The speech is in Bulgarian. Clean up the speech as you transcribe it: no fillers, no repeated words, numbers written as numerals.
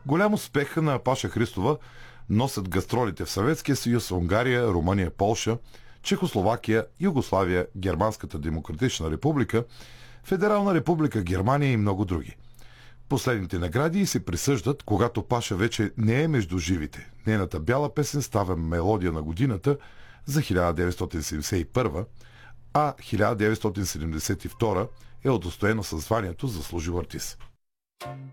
Голям успех на Паша Христова носят гастролите в Съветския съюз, Унгария, Румъния, Полша, Чехословакия, Югославия, Германската демократична република, Федерална република Германия и много други. Последните награди се присъждат, когато Паша вече не е между живите. Нейната бяла песен става мелодия на годината за 1971, а 1972 е удостоена със званието заслужил артист.